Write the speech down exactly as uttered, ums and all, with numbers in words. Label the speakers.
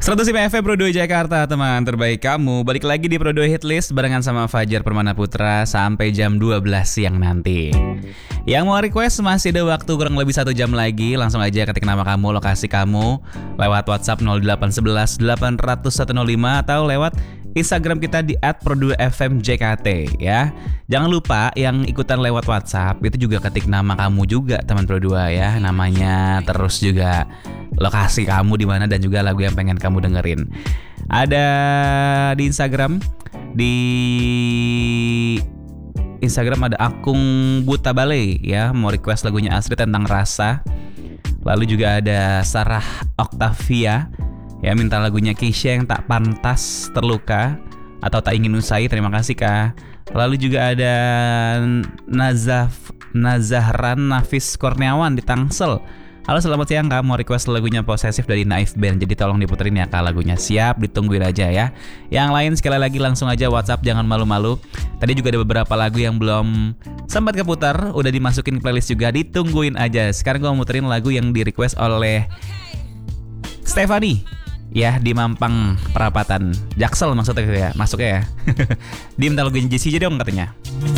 Speaker 1: seratus lima F M Pro dua Jakarta, teman terbaik kamu. Balik lagi di Pro dua Hitlist barengan sama Fajar Permana Putra sampai jam dua belas siang nanti. Yang mau request masih ada waktu kurang lebih satu jam lagi. Langsung aja ketik nama kamu, lokasi kamu lewat WhatsApp nol delapan satu satu delapan nol nol satu nol lima atau lewat Instagram kita di et pro dua f m j k t ya. Jangan lupa yang ikutan lewat WhatsApp itu juga ketik nama kamu juga teman Pro dua ya, namanya, terus juga lokasi kamu di mana dan juga lagu yang pengen kamu dengerin. Ada di Instagram, di Instagram ada Akung Buta Balai ya, mau request lagunya Asri tentang rasa. Lalu juga ada Sarah Octavia ya, minta lagunya Keisha yang tak pantas terluka atau tak ingin usai. Terima kasih Kak. Lalu juga ada Nazaf Nazahran Nafis Kurniawan di Tangsel. Halo, selamat siang Kak, mau request lagunya Posesif dari Naif Band. Jadi tolong diputerin ya Kak lagunya. Siap, ditungguin aja ya. Yang lain sekali lagi langsung aja WhatsApp, jangan malu-malu. Tadi juga ada beberapa lagu yang belum sempat keputar, udah dimasukin playlist juga, ditungguin aja. Sekarang gue mau muterin lagu yang di request oleh Stefani ya, di Mampang Perapatan, Jaksel maksudnya ya, masuknya ya. Dia minta lagunya Jessie aja dong katanya.